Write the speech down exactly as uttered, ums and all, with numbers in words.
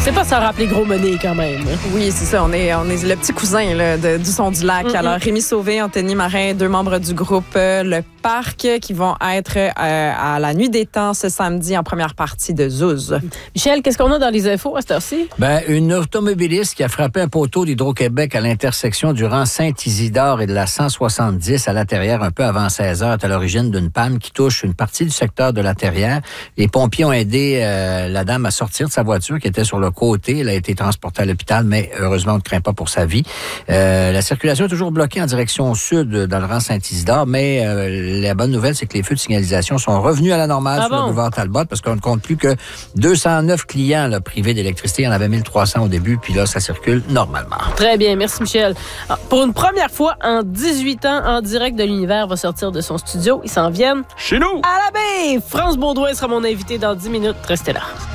C'est pas ça rappeler Gros Money quand même. Oui, c'est ça. On est, on est le petit cousin là, de, du son du lac. Mm-hmm. Alors, Rémi Sauvé, Anthony Marin, deux membres du groupe euh, Le Parc qui vont être euh, à la Nuit des Temps ce samedi en première partie de Zouz. Michel, qu'est-ce qu'on a dans les infos à cette heure-ci? Ben, une automobiliste qui a frappé un poteau d'Hydro-Québec à l'intersection du rang Saint-Isidore et de la cent soixante-dix à La Terrière un peu avant seize heures est à l'origine d'une panne qui touche une partie du secteur de La Terrière. Les pompiers ont aidé euh, la dame à sortir de sa voiture qui était sur le côté. Elle a été transportée à l'hôpital, mais heureusement, on ne craint pas pour sa vie. Euh, la circulation est toujours bloquée en direction sud dans le rang Saint-Isidore, mais euh, la bonne nouvelle, c'est que les feux de signalisation sont revenus à la normale ah sur bon? le boulevard Talbot parce qu'on ne compte plus que deux cent neuf clients là, privés d'électricité. Il y en avait mille trois cents au début, puis là, ça circule normalement. Très bien, merci Michel. Pour une première fois en dix-huit ans, En direct de l'univers va sortir de son studio. Ils s'en viennent chez nous. À la baie. France Baudouin sera mon invité dans dix minutes. Restez là.